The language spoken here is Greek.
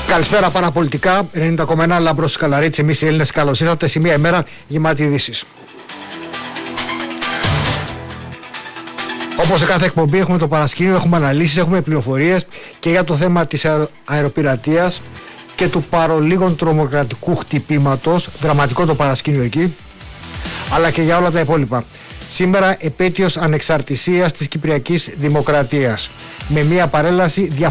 Καλησπέρα παραπολιτικά, 90,1 Λάμπρος Καλαρίτς, εμείς οι Έλληνες καλώς ήρθατε σε μια ημέρα γεμάτη ειδήσεις. Όπως σε κάθε εκπομπή έχουμε το παρασκήνιο, έχουμε αναλύσεις, έχουμε πληροφορίες και για το θέμα της αεροπειρατείας και του παρολίγων τρομοκρατικού χτυπήματος, δραματικό το παρασκήνιο εκεί, αλλά και για όλα τα υπόλοιπα. Σήμερα επέτειος ανεξαρτησίας της Κυπριακής Δημοκρατίας, με μια παρέλαση